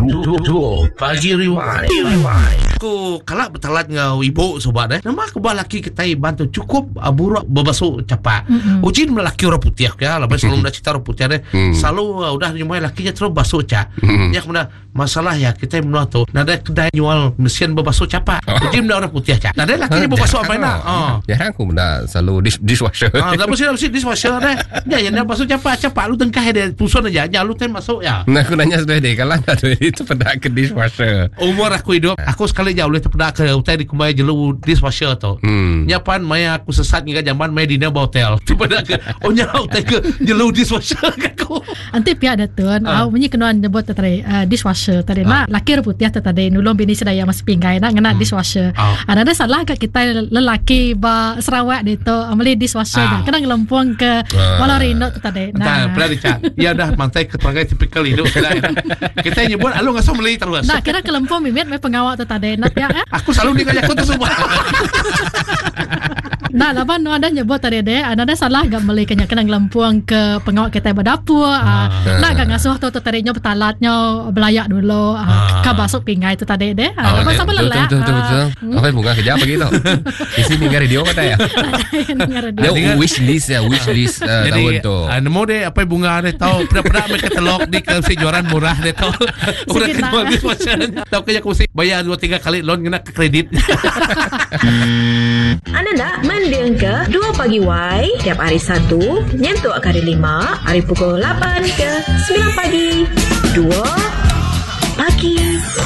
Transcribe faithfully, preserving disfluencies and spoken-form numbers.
Pagi Rewind. Aku kalak bertalat ngau ibu sobat eh. Nama aku balaki kita bantu cukup abura berbasuh cepat. Mm-hmm. Ujin melaki orang putih ya. Lepas selalu nak cerita orang putih deh. Mm. Selalu uh, udah nyumai lakinya terus basuh cak. Mm. Ya kemudian masalah ya kita menua tu. Nada kedai jual mesin berbasuh cepat. Ujin dah orang putih cak. Nada lakinya berbasuh apa nak? Oh. Jarang aku benda selalu dish, dishwasher. Ah, tak mesti mesti dishwasher deh. Ya yang dia basuh cepat cepat lu tengkah dia puson aja. Ya lu ten masuk ya. Nah aku nanya sudah deh kalau ada itu pada ke dishwasher. Umur aku hidup, aku sekali jauh boleh terpedak ke hotel di kumai jelu dishwasher tu. Hmm. Nyapan maya aku sesat hingga zaman maya dina hotel. Terpedak ke, oh nyau hotel ke jelu dishwasher aku. Anti pihak datun, uh. aku punya kenuan buat tadi uh, dishwasher tadi. Nah, laki putih tadi nulung bini sedaya mas pinggai nak ngena dishwasher. Ada ada salah ke kita lelaki ba Sarawak itu ambil dishwasher. Kena ngelempung ke Walarino tadi. Nah, pernah dicat. Ya dah mantai keterangan tipikal hidup kita nyebut alu ngasih beli terus. Nah, kira kelempung mimit me pengawal tu tadi nak ya. Aku selalu dikajak aku tu semua. Nah, lapan nu ada nyebut tadi deh, ada ada salah gak beli kena kena ngelempung ke pengawal kita berdapur. Ah, nah gak ngasuh tu tadinya betalatnya belayak dulu. Ah, ka basuk pingai tu tadi deh. Ah, lepas sampai lelah. Betul betul betul. Apa bunga kerja begitu? Isi dengar radio kata ya. Dia wish list ya, wish list tahun tu. Nemu deh apa bunga deh tahu pernah-pernah mereka telok di kejuaraan murah deh tahu. Udah kedua dishwashernya. Tahu kayak aku sih bayar dua tiga kali loan kena ke kredit. Anda nak mendeng ke dua Pagi Y tiap hari Sabtu nyentuh hari lima hari pukul lapan ke sembilan pagi. dua Pagi